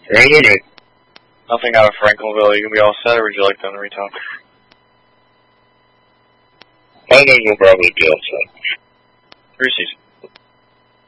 Nothing out of Franklville. You can be all set, or would you like them to retalk? I think we'll probably be all set. Reese's.